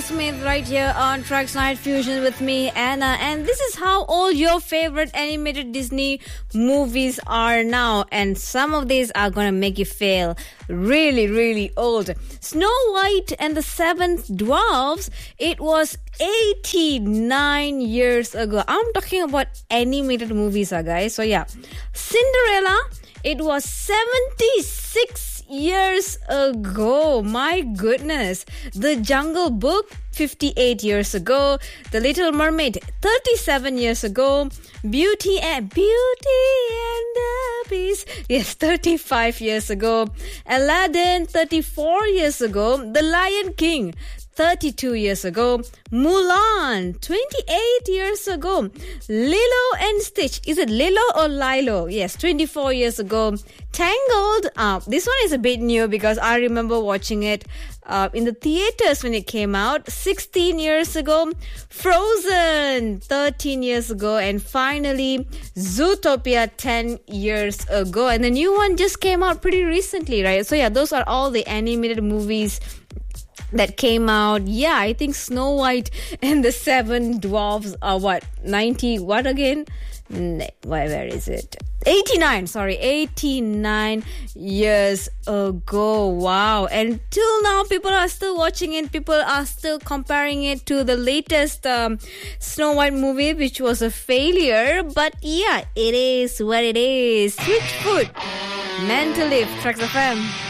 Smith right here on Tracks Night Fusion with me, Anna. And this is how all your favorite animated Disney movies are now. And some of these are going to make you feel really, really old. Snow White and the Seven Dwarfs, it was 89 years ago. I'm talking about animated movies, guys. So yeah, Cinderella, it was 76 years ago. My goodness. The Jungle Book, 58 years ago. The Little Mermaid, 37 years ago. Beauty and the Beast, yes, 35 years ago. Aladdin, 34 years ago. The Lion King, 32 years ago. Mulan, 28 years ago. Lilo and Stitch, is it Lilo or Lilo? Yes, 24 years ago. Tangled, this one is a bit new because I remember watching it in the theaters when it came out, 16 years ago. Frozen, 13 years ago. And finally, Zootopia, 10 years ago. And the new one just came out pretty recently, right? So yeah, those are all the animated movies that came out. Yeah, I think Snow White and the Seven Dwarfs are 90, what again? Where is it? 89 years ago. Wow. And till now, people are still watching it. People are still comparing it to the latest Snow White movie, which was a failure. But yeah, it is what it is. Switchfoot, Mental Lift, Tracks FM.